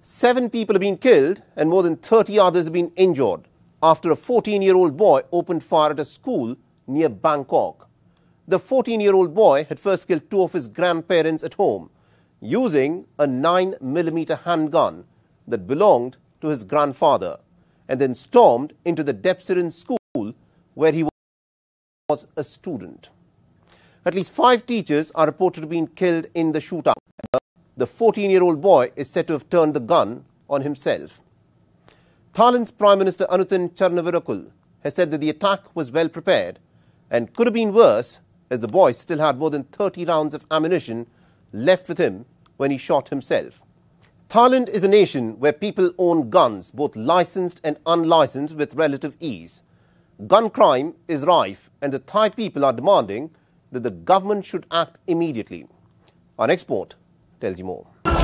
7 people have been killed and more than 30 others have been injured after a 14-year-old boy opened fire at a school near Bangkok. The 14-year-old boy had first killed 2 of his grandparents at home using a 9mm handgun that belonged to his grandfather, and then stormed into the Depsirin school where he was a student. At least 5 teachers are reported to have been killed in the shootout. The 14-year-old boy is said to have turned the gun on himself. Thailand's Prime Minister Anutin Charnvirakul has said that the attack was well prepared and could have been worse, as the boy still had more than 30 rounds of ammunition left with him when he shot himself. Thailand is a nation where people own guns, both licensed and unlicensed, with relative ease. Gun crime is rife, and the Thai people are demanding that the government should act immediately. Our next report tells you more.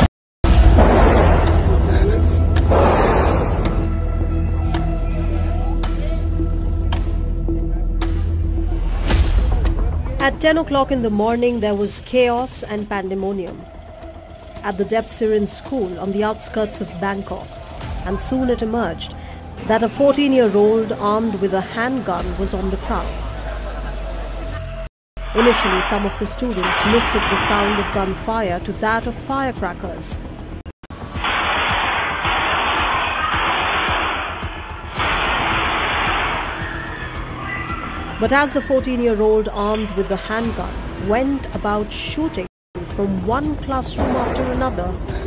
At 10 o'clock in the morning, there was chaos and pandemonium at the Depsirin school on the outskirts of Bangkok, and soon it emerged that a 14-year-old armed with a handgun was on the prowl. Initially, some of the students mistook the sound of gunfire to that of firecrackers. But as the 14-year-old armed with the handgun went about shooting from one classroom after another,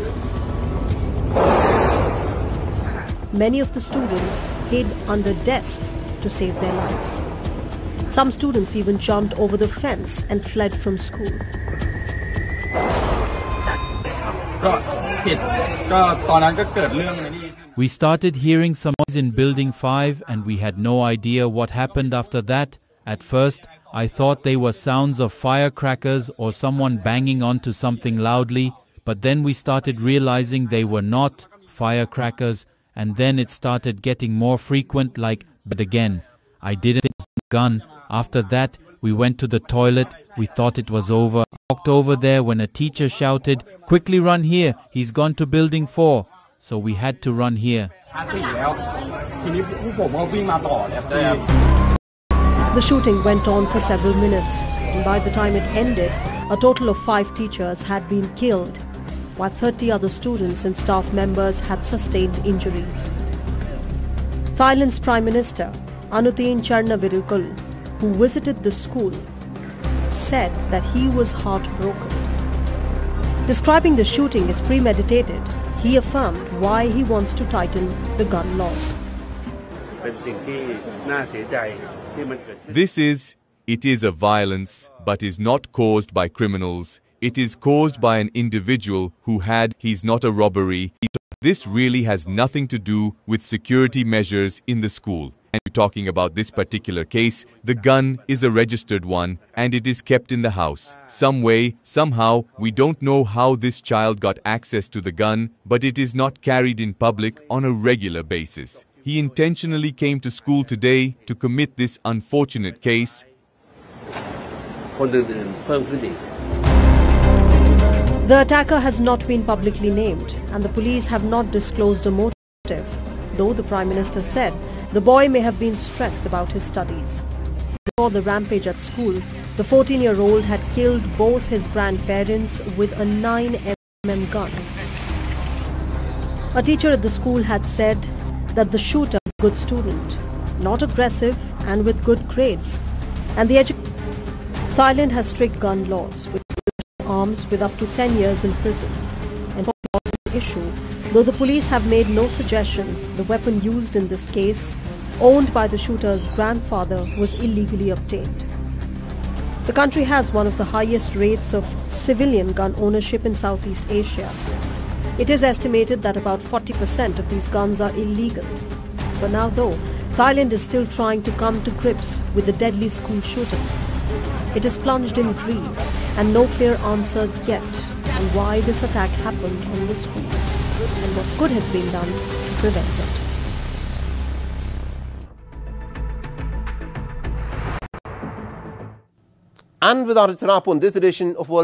many of the students hid under desks to save their lives. Some students even jumped over the fence and fled from school. We started hearing some noise in Building 5 and we had no idea what happened after that. At first, I thought they were sounds of firecrackers or someone banging onto something loudly, but then we started realizing they were not firecrackers, and then it started getting more frequent, but again, I didn't think it was a gun. After that, we went to the toilet. We thought it was over. I walked over there when a teacher shouted, "Quickly run here, he's gone to Building 4. So we had to run here. The shooting went on for several minutes, and by the time it ended, a total of 5 teachers had been killed, while 30 other students and staff members had sustained injuries. Thailand's Prime Minister, Anutin Charnvirakul, who visited the school, said that he was heartbroken. Describing the shooting as premeditated, he affirmed why he wants to tighten the gun laws. It is a violence, but is not caused by criminals. It is caused by an individual he's not a robbery. This really has nothing to do with security measures in the school. And talking about this particular case, the gun is a registered one and it is kept in the house. Some way, somehow, we don't know how this child got access to the gun, but it is not carried in public on a regular basis. He intentionally came to school today to commit this unfortunate case. The attacker has not been publicly named, and the police have not disclosed a motive, though the Prime Minister said the boy may have been stressed about his studies. Before the rampage at school, the 14-year-old had killed both his grandparents with a 9mm gun. A teacher at the school had said that the shooter is a good student, not aggressive and with good grades. And Thailand has strict gun laws, which arms with up to 10 years in prison. And for the issue, though the police have made no suggestion the weapon used in this case, owned by the shooter's grandfather, was illegally obtained. The country has one of the highest rates of civilian gun ownership in Southeast Asia. It is estimated that about 40% of these guns are illegal. For now, though, Thailand is still trying to come to grips with the deadly school shooting. It is plunged in grief and no clear answers yet on why this attack happened on the school and what could have been done to prevent it. And with our wrap on this edition of World